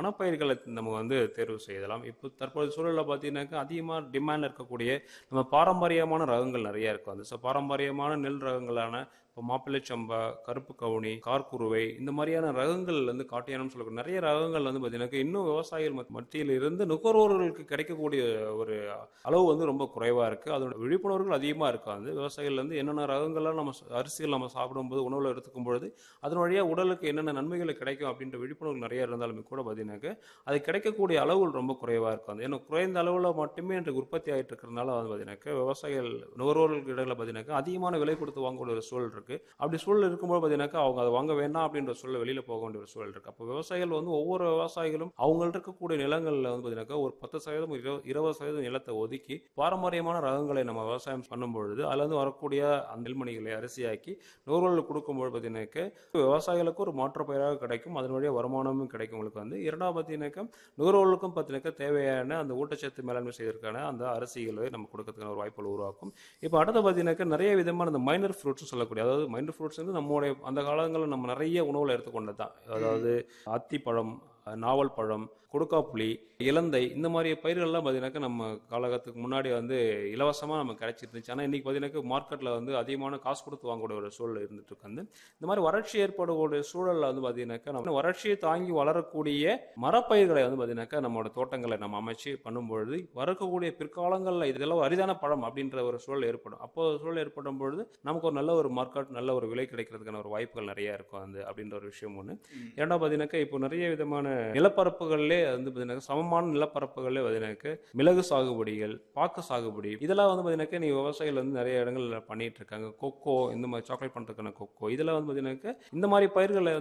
பணப்பயிர்களை நம்ம தேர்வு செய்யலாம். இப்போ தற்போதைய சூழல்ல பார்த்தீங்கன்னாக்கா, அதிகமா டிமாண்ட்ல இருக்கக்கூடிய நம்ம பாரம்பரியமான ரகங்கள் நெறைய இருக்கும். பாரம்பரியமான நெல் ரகங்களான இப்போ மாப்பிள்ளை சம்பா, கருப்பு கவுனி, கார்குருவை இந்த மாதிரியான ரகங்கள் காட்டு யானம்னு சொல்லக்கூடிய நெறைய ரகங்கள் பார்த்தீங்கன்னாக்கா, இன்னும் விவசாயிகள் மத்தியில இருந்து நுகர்வோர்களுக்கு கிடைக்கக்கூடிய ஒரு அளவு ரொம்ப குறைவா இருக்கு. அதோட விழிப்புணர்வுகள் அதிகமா இருக்காது. விவசாயிகள் என்னென்ன ரகங்கள்லாம் அரிசிகள் நம்ம சாப்பிடும்போது, உணவுல எடுத்துக்கும் பொழுது, அதன் வழியா உடலுக்கு என்னென்ன நன்மைகள் கிடைக்கும் அப்படின்ற விழிப்புணர்வு நிறைய இருந்தாலுமே கூட பார்த்தீங்கன்னாக்கா, அது கிடைக்கக்கூடிய அளவுகள் ரொம்ப குறைவா இருக்கும். ஏன்னா குறைந்த அளவுல மட்டுமே இன்றைக்கு உற்பத்தி ஆயிட்டு இருக்கிறதுனால பார்த்தீங்கன்னாக்கா, விவசாயிகள் நுகர்வோர்களுக்கு இடையில பார்த்தீங்கன்னாக்கா, அதிகமான விலை கொடுத்து வாங்கக்கூடிய ஒரு சூழல் இருக்கு. அப்படி சூழல் இருக்கும்போது பார்த்தீங்கன்னாக்கா, அவங்க அதை வாங்க வேண்டாம் அப்படின்ற சூழல் வெளியில போக வேண்டிய ஒரு சூழல் இருக்கு. அப்போ விவசாயிகள் ஒவ்வொரு விவசாயிகளும் அவங்கள்ட்ட இருக்கக்கூடிய நிலங்கள்ல பார்த்தீங்கன்னாக்கா, ஒரு 10% 20% நிலத்தை ஒதுக்கி பாரம்பரியமான ரகங்களை நம்ம விவசாயம் பண்ணும் பொழுது அதுல வரக்கூடிய அந்த நெல்மணிகளை அரிசியாக்கி நுகர்வோர்களுக்கு கொடுக்கும்போது பார்த்தீங்கன்னாக்கா, விவசாயிகளுக்கு ஒரு மாற்று பயிராக கிடைக்கும். அதன் வழியாக வருமானமும் கிடைக்கும். உங்களுக்கு இரண்டாவது பார்த்தீங்கன்னாக்கா, நுகர்வோர்களுக்கும் பார்த்தீங்கன்னாக்கா தேவையான அந்த ஊட்டச்சத்து மேலாண்மை செய்வதற்கான அந்த அரிசிகளை நம்ம கொடுக்கறதுக்கான ஒரு வாய்ப்புகள் உருவாக்கும். இப்போ அடுத்து பார்த்தீங்கன்னாக்கா, நிறைய விதமான அந்த மைனர் ஃப்ரூட்ஸ் சொல்லக்கூடிய, அதாவது மைனர் ஃப்ரூட்ஸ் நம்மளுடைய அந்த காலங்களில் நம்ம நிறைய உணவுல எடுத்துக்கொண்டது தான். அதாவது அத்திப்பழம், நாவல் பழம், கொடுக்காப்புளி, இலந்தை இந்த மாதிரி பயிர்கள்லாம் பார்த்தீங்கன்னாக்கா, நம்ம காலகட்டத்துக்கு முன்னாடி இலவசமாக நமக்கு கிடைச்சிருந்துச்சு. ஆனால் இன்னைக்கு பார்த்தீங்கன்னாக்கா, மார்க்கெட்டில் அதிகமான காசு கொடுத்து வாங்கக்கூடிய ஒரு சூழல் இருந்துட்டு இருக்கு. இந்த மாதிரி வறட்சி ஏற்படக்கூடிய சூழலில் பார்த்தீங்கன்னாக்கா, நம்ம வறட்சியை தாங்கி வளரக்கூடிய மரப்பயிர்களை பார்த்தீங்கன்னாக்கா, நம்மளோட தோட்டங்களை நம்ம அமைச்சு பண்ணும்பொழுது வரக்கூடிய பிற்காலங்களில் இதெல்லாம் அரிதான பழம் அப்படின்ற ஒரு சூழல் ஏற்படும். அப்போ சூழல் ஏற்படும் பொழுது நமக்கு ஒரு நல்ல ஒரு மார்க்கெட், நல்ல ஒரு விலை கிடைக்கிறதுக்கான ஒரு வாய்ப்புகள் நிறைய இருக்கும் அப்படின்ற ஒரு விஷயம் ஒன்று. இரண்டாவது பார்த்தீங்கன்னாக்கா, இப்போ நிறைய விதமான நிலப்பரப்புகளிலே பார்த்தீங்கன்னா, சமமான நிலப்பரப்புகளிலே பார்த்தீங்கன்னாக்கா, மிளகு சாகுபடிகள், பாக்கு சாகுபடி இதெல்லாம் பார்த்தீங்கன்னாக்கா, நீ விவசாயிகள் நிறைய இடங்கள் பண்ணிட்டு இருக்காங்க. கொக்கோ, இந்த மாதிரி சாக்லேட் பண்றதுக்கான கொக்கோ இதெல்லாம் பார்த்தீங்கன்னாக்கா, இந்த மாதிரி பயிர்களை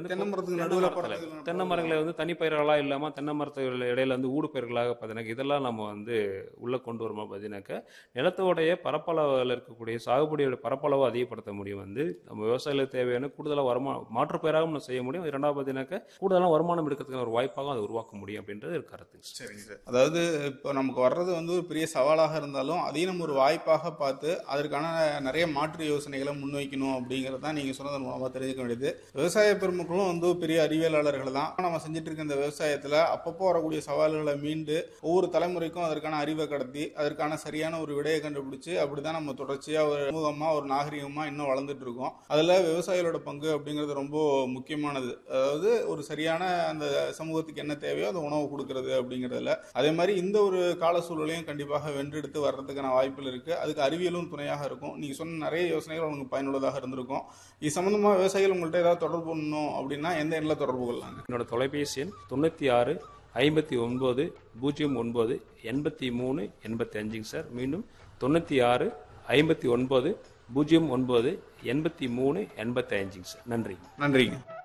தென்னை மரங்களை தனி பயிர்களாக இல்லாமல் தென்னை மரத்துகள் இடையில ஊடு பயிர்களாக பார்த்தீங்கன்னா, இதெல்லாம் நம்ம உள்ள கொண்டு வரும்போது பார்த்தீங்கன்னாக்கா, நிலத்தோடைய பரப்பளவில் இருக்கக்கூடிய சாகுபடியோட பரப்பளவு அதிகப்படுத்த முடியும். நம்ம விவசாயிகளுக்கு தேவையான கூடுதலாக வருமானம் மாற்று பயிராக நம்ம செய்ய முடியும். இரண்டாவது பார்த்தீங்கன்னாக்கா, கூடுதலாக வருமானம் எடுக்கிறதுக்கான ஒரு வாய்ப்பாக அதை உருவாக்க முடியும் அப்படின்றது ஒரு கருத்து. சரிங்க சார். அதாவது இப்போ நமக்கு வர்றது ஒரு பெரிய சவாலாக இருந்தாலும் அதையும் நம்ம ஒரு வாய்ப்பாக பார்த்து அதற்கான நிறைய மாற்று யோசனைகளை முன்வைக்கணும் அப்படிங்கிறது தான் நீங்கள் சொன்னதன் மூலமாக தெரிஞ்சுக்க வேண்டியது. விவசாய பெருமக்களும் பெரிய அறிவியலாளர்கள் தான். நம்ம செஞ்சுட்டு இருக்க இந்த விவசாயத்தில் அப்பப்போ வரக்கூடிய சவால்களை மீண்டு ஒவ்வொரு தலைமுறைக்கும் அதற்கான அறிவை கடத்தி அதற்கான சரியான ஒரு விடையை கண்டுபிடிச்சு அப்படிதான் நம்ம தொடர்ச்சியாக ஒரு சமூகமாக ஒரு நாகரிகமாக இன்னும் வளர்ந்துட்டு இருக்கோம். அதில் விவசாயிகளோட பங்கு அப்படிங்கிறது ரொம்ப முக்கியமானது. அதாவது ஒரு சரியான அந்த சமூகத்துக்கு என்ன தேவையோ அந்த உணவு கொடுக்கறது அப்படிங்கிறதுல அதே மாதிரி இந்த ஒரு கால சூழலையும் கண்டிப்பாக வென்றெடுத்து வர்றதுக்கான வாய்ப்புகள் இருக்கு. அதுக்கு அறிவியலும் துணையாக இருக்கும். நீங்க சொன்ன நிறைய யோசனைகள் உங்களுக்கு பயனுள்ளதாக இருந்திருக்கும். இது சம்பந்தமா விவசாயிகள் உங்கள்கிட்ட ஏதாவது தொடர்பு பண்ணணும் அப்படின்னா எந்த எண்ணில் தொடர்பு கொள்ளலாங்க? என்னோட தொலைபேசி எண் 96 59 09 83 85 சார். மீண்டும் 96 59 09 83 85 சார். நன்றி. நன்றிங்க.